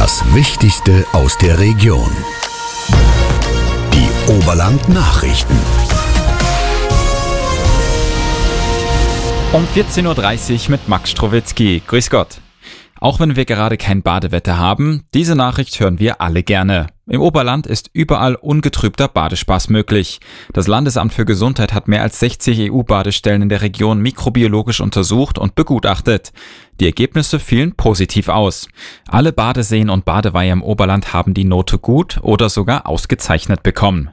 Das Wichtigste aus der Region. Die Oberland-Nachrichten. Um 14.30 Uhr mit Max Strowitzki. Grüß Gott. Auch wenn wir gerade kein Badewetter haben, diese Nachricht hören wir alle gerne. Im Oberland ist überall ungetrübter Badespaß möglich. Das Landesamt für Gesundheit hat mehr als 60 EU-Badestellen in der Region mikrobiologisch untersucht und begutachtet. Die Ergebnisse fielen positiv aus. Alle Badeseen und Badeweiher im Oberland haben die Note gut oder sogar ausgezeichnet bekommen.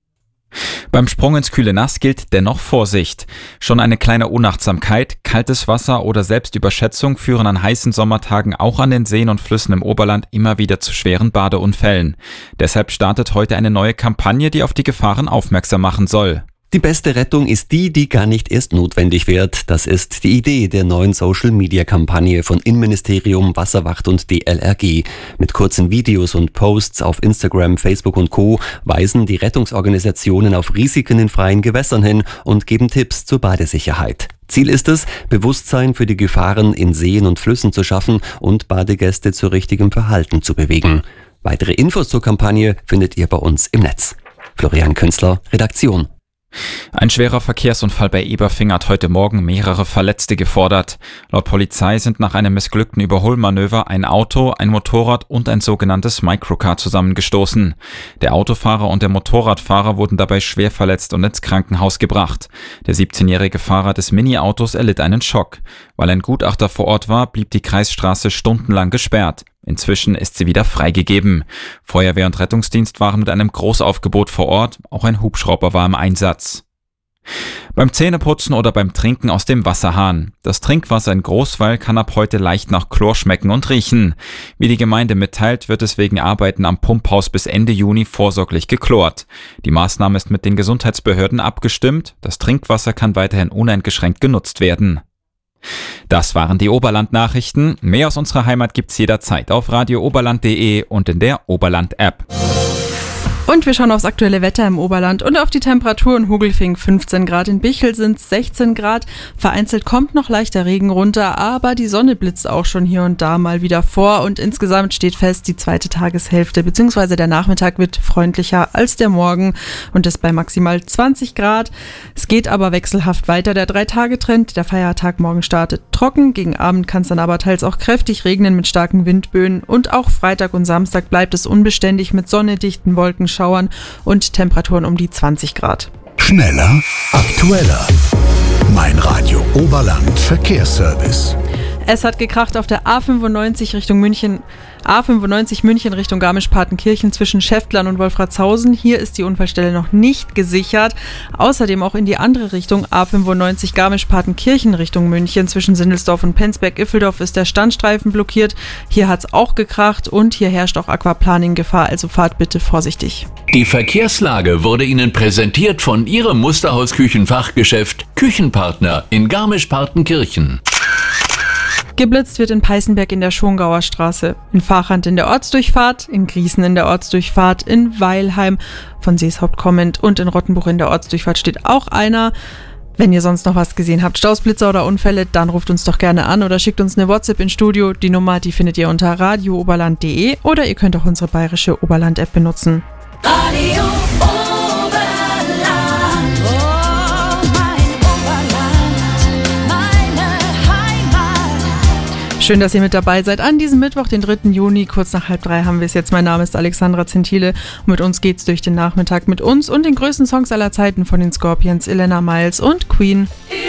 Beim Sprung ins kühle Nass gilt dennoch Vorsicht. Schon eine kleine Unachtsamkeit, kaltes Wasser oder Selbstüberschätzung führen an heißen Sommertagen auch an den Seen und Flüssen im Oberland immer wieder zu schweren Badeunfällen. Deshalb startet heute eine neue Kampagne, die auf die Gefahren aufmerksam machen soll. Die beste Rettung ist die gar nicht erst notwendig wird. Das ist die Idee der neuen Social-Media-Kampagne von Innenministerium, Wasserwacht und DLRG. Mit kurzen Videos und Posts auf Instagram, Facebook und Co. weisen die Rettungsorganisationen auf Risiken in freien Gewässern hin und geben Tipps zur Badesicherheit. Ziel ist es, Bewusstsein für die Gefahren in Seen und Flüssen zu schaffen und Badegäste zu richtigem Verhalten zu bewegen. Weitere Infos zur Kampagne findet ihr bei uns im Netz. Florian Künstler, Redaktion. Ein schwerer Verkehrsunfall bei Eberfing hat heute Morgen mehrere Verletzte gefordert. Laut Polizei sind nach einem missglückten Überholmanöver ein Auto, ein Motorrad und ein sogenanntes Microcar zusammengestoßen. Der Autofahrer und der Motorradfahrer wurden dabei schwer verletzt und ins Krankenhaus gebracht. Der 17-jährige Fahrer des Mini-Autos erlitt einen Schock. Weil ein Gutachter vor Ort war, blieb die Kreisstraße stundenlang gesperrt. Inzwischen ist sie wieder freigegeben. Feuerwehr und Rettungsdienst waren mit einem Großaufgebot vor Ort, auch ein Hubschrauber war im Einsatz. Beim Zähneputzen oder beim Trinken aus dem Wasserhahn. Das Trinkwasser in Großweil kann ab heute leicht nach Chlor schmecken und riechen. Wie die Gemeinde mitteilt, wird es wegen Arbeiten am Pumphaus bis Ende Juni vorsorglich geklort. Die Maßnahme ist mit den Gesundheitsbehörden abgestimmt. Das Trinkwasser kann weiterhin uneingeschränkt genutzt werden. Das waren die Oberland-Nachrichten. Mehr aus unserer Heimat gibt's jederzeit auf radiooberland.de und in der Oberland-App. Und wir schauen aufs aktuelle Wetter im Oberland und auf die Temperatur. In Hugelfing 15 Grad, in Bichl sind es 16 Grad. Vereinzelt kommt noch leichter Regen runter, aber die Sonne blitzt auch schon hier und da mal wieder vor. Und insgesamt steht fest, die zweite Tageshälfte bzw. der Nachmittag wird freundlicher als der Morgen und ist bei maximal 20 Grad. Es geht aber wechselhaft weiter. Der 3-Tage-Trend, der Feiertag morgen startet trocken. Gegen Abend kann es dann aber teils auch kräftig regnen mit starken Windböen. Und auch Freitag und Samstag bleibt es unbeständig mit sonnedichten Wolkenschauern und Temperaturen um die 20 Grad. Schneller, aktueller. Mein Radio Oberland Verkehrsservice. Es hat gekracht auf der A95 Richtung München. A95 München Richtung Garmisch-Partenkirchen zwischen Schäftlern und Wolfratshausen. Hier ist die Unfallstelle noch nicht gesichert. Außerdem auch in die andere Richtung A95 Garmisch-Partenkirchen Richtung München zwischen Sindelsdorf und Penzberg-Iffeldorf ist der Standstreifen blockiert. Hier hat es auch gekracht und hier herrscht auch Aquaplaning-Gefahr, also fahrt bitte vorsichtig. Die Verkehrslage wurde Ihnen präsentiert von Ihrem Musterhaus-Küchenfachgeschäft Küchenpartner in Garmisch-Partenkirchen. Geblitzt wird in Peißenberg in der Schongauer Straße, in Vachand in der Ortsdurchfahrt, in Griesen in der Ortsdurchfahrt, in Weilheim von Seeshaupt kommend und in Rottenbuch in der Ortsdurchfahrt steht auch einer. Wenn ihr sonst noch was gesehen habt, Stausblitzer oder Unfälle, dann ruft uns doch gerne an oder schickt uns eine WhatsApp ins Studio. Die Nummer, die findet ihr unter radiooberland.de oder ihr könnt auch unsere bayerische Oberland-App benutzen. Radio Schön, dass ihr mit dabei seid. An diesem Mittwoch, den 3. Juni, kurz nach 2:30 haben wir es jetzt. Mein Name ist Alexandra Zentile und mit uns geht's durch den Nachmittag mit uns und den größten Songs aller Zeiten von den Scorpions, Elena Miles und Queen.